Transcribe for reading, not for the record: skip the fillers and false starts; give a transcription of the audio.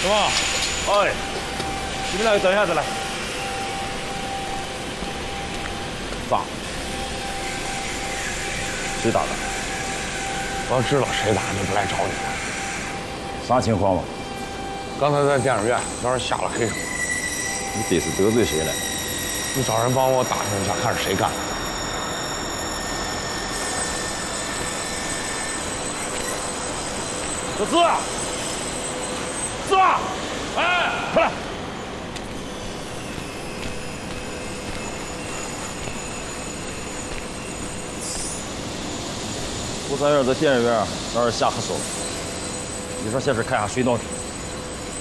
什么？哎，你们两个等一下子来。咋？谁打的？ 我要知道谁打就不来找你了。 啥情况嘛？ 刚才在电影院让人下了黑手。 你这是得罪谁了？ 你找人帮我打听一下，看是谁干的。 小资，资，哎，快来！胡三元在电影院让人下黑手，你说现在看下谁弄的？